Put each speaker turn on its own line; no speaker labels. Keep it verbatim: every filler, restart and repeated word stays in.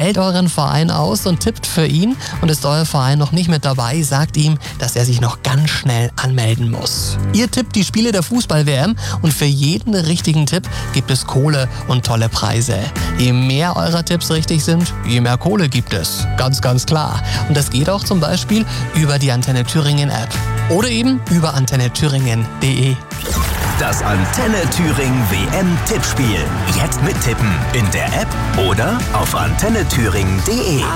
Wählt euren Verein aus und tippt für ihn. Und ist euer Verein noch nicht mit dabei, sagt ihm, dass er sich noch ganz schnell anmelden muss. Ihr tippt die Spiele der Fußball-W M und für jeden richtigen Tipp gibt es Kohle und tolle Preise. Je mehr eurer Tipps richtig sind, je mehr Kohle gibt es. Ganz, ganz klar. Und das geht auch zum Beispiel über die Antenne Thüringen App. Oder eben über antenne thüringen punkt de.
Das Antenne Thüringen W M-Tippspiel. Jetzt mittippen in der App oder auf antenne thüringen punkt de.